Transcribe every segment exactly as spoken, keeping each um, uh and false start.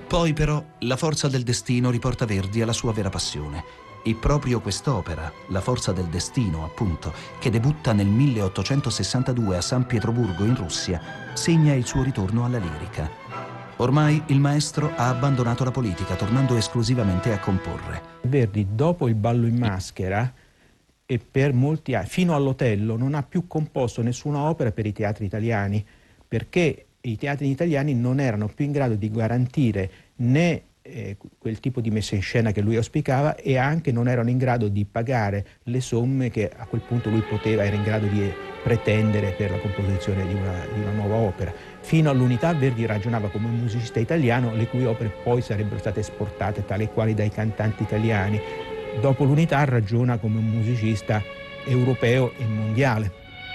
Poi però la forza del destino riporta Verdi alla sua vera passione. E proprio quest'opera, La forza del destino, appunto, che debutta nel milleottocentosessantadue a San Pietroburgo in Russia, segna il suo ritorno alla lirica. Ormai il maestro ha abbandonato la politica, tornando esclusivamente a comporre. Verdi, dopo il Ballo in maschera, e per molti anni, fino all'Otello, non ha più composto nessuna opera per i teatri italiani, perché i teatri italiani non erano più in grado di garantire né eh, quel tipo di messa in scena che lui auspicava, e anche non erano in grado di pagare le somme che a quel punto lui poteva, era in grado di pretendere per la composizione di una, di una nuova opera. Fino all'Unità Verdi ragionava come un musicista italiano, le cui opere poi sarebbero state esportate tale e quali dai cantanti italiani. Dopo l'Unità ragiona come un musicista europeo e mondiale.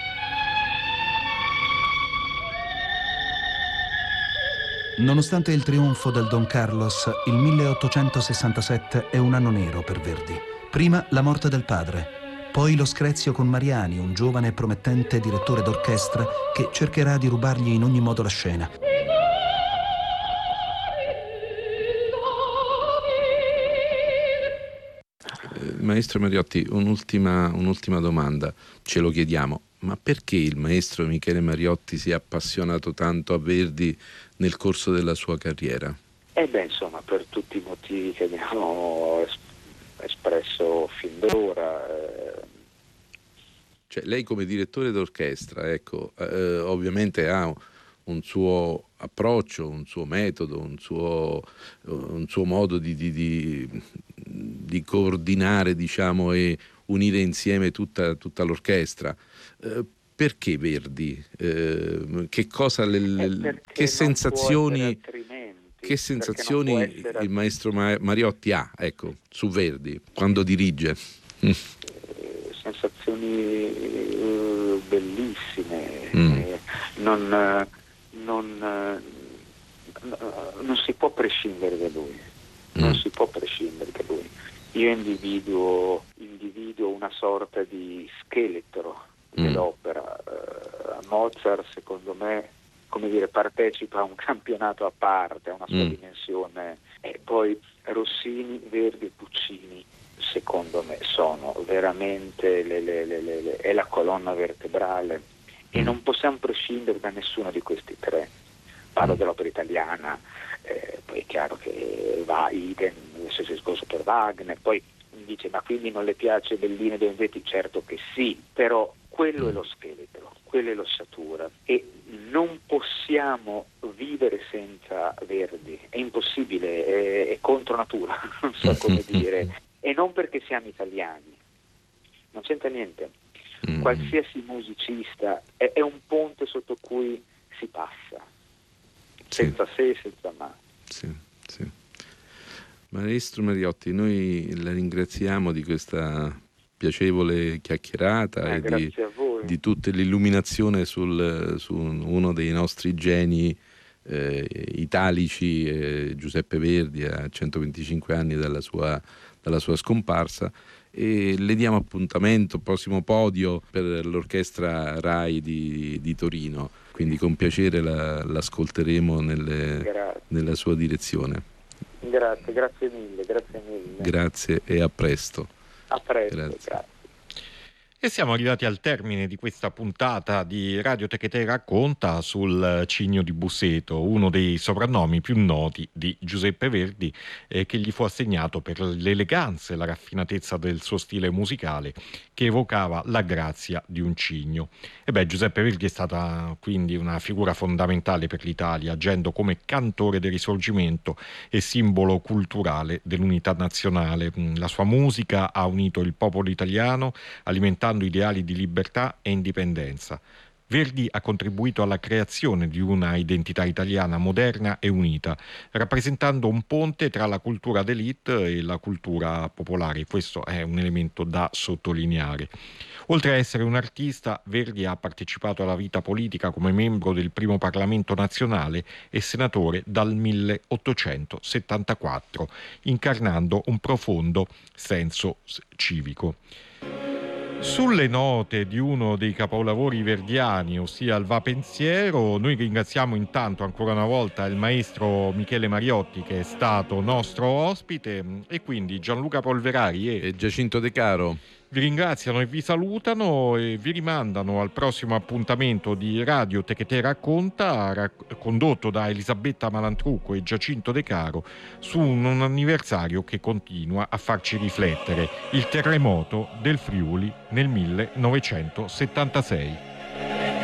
Nonostante il trionfo del Don Carlos, il milleottocentosessantasette è un anno nero per Verdi. Prima la morte del padre, poi lo screzio con Mariani, un giovane e promettente direttore d'orchestra che cercherà di rubargli in ogni modo la scena. Maestro Mariotti, un'ultima, un'ultima domanda, ce lo chiediamo, ma perché il maestro Michele Mariotti si è appassionato tanto a Verdi nel corso della sua carriera? Eh beh, insomma, per tutti i motivi che abbiamo es- espresso fin d'ora. Eh... Cioè, lei come direttore d'orchestra, ecco, eh, ovviamente ha un suo approccio, un suo metodo, un suo, un suo modo di, di, di, di coordinare, diciamo, e unire insieme tutta, tutta l'orchestra. Eh, perché Verdi? Eh, che cosa le, le, che sensazioni, che sensazioni il maestro Mariotti ha, ecco, su Verdi quando dirige? Eh, sensazioni eh, bellissime. Mm. Eh, non Non, non si può prescindere da lui, non mm. si può prescindere da lui. Io individuo, individuo una sorta di scheletro mm. dell'opera. Uh, Mozart, secondo me, come dire, partecipa a un campionato a parte, a una sua mm. dimensione, e poi Rossini, Verdi e Puccini, secondo me, sono veramente le, le, le, le, le, è la colonna vertebrale. E non possiamo prescindere da nessuno di questi tre. Parlo dell'opera italiana, eh, poi è chiaro che va idem, lo stesso discorso per Wagner, poi mi dice ma quindi non le piace Bellini e Donizetti? Certo che sì, però quello è lo scheletro, quella è l'ossatura e non possiamo vivere senza Verdi, è impossibile, è, è contro natura, non so come dire, e non perché siamo italiani, non c'entra niente. Qualsiasi musicista è, è un ponte sotto cui si passa, senza sì. se e senza ma. Sì, sì. Maestro Mariotti, noi la ringraziamo di questa piacevole chiacchierata eh, e di, di tutta l'illuminazione sul, su uno dei nostri geni eh, italici, eh, Giuseppe Verdi, a centoventicinque anni dalla sua, dalla sua scomparsa. E le diamo appuntamento, prossimo podio per l'orchestra Rai di, di Torino, quindi con piacere la, l'ascolteremo nelle, nella sua direzione. Grazie, grazie mille, grazie mille. Grazie e a presto. A presto, grazie. grazie. E siamo arrivati al termine di questa puntata di Radio Tecate Racconta sul Cigno di Busseto, uno dei soprannomi più noti di Giuseppe Verdi, eh, che gli fu assegnato per l'eleganza e la raffinatezza del suo stile musicale, che evocava la grazia di un cigno. E beh, Giuseppe Verdi è stata quindi una figura fondamentale per l'Italia, agendo come cantore del Risorgimento e simbolo culturale dell'unità nazionale. La sua musica ha unito il popolo italiano, alimentando ideali di libertà e indipendenza. Verdi ha contribuito alla creazione di una identità italiana moderna e unita, rappresentando un ponte tra la cultura d'élite e la cultura popolare. Questo è un elemento da sottolineare. Oltre a essere un artista, Verdi ha partecipato alla vita politica come membro del primo Parlamento nazionale e senatore dal milleottocentosettantaquattro, incarnando un profondo senso civico. Sulle note di uno dei capolavori verdiani, ossia il Va Pensiero, noi ringraziamo intanto ancora una volta il maestro Michele Mariotti, che è stato nostro ospite, e quindi Gianluca Polverari e, e Giacinto De Caro vi ringraziano e vi salutano e vi rimandano al prossimo appuntamento di Radio Tecate Racconta, rac- condotto da Elisabetta Malantrucco e Giacinto De Caro, su un, un anniversario che continua a farci riflettere: il terremoto del Friuli nel millenovecentosettantasei.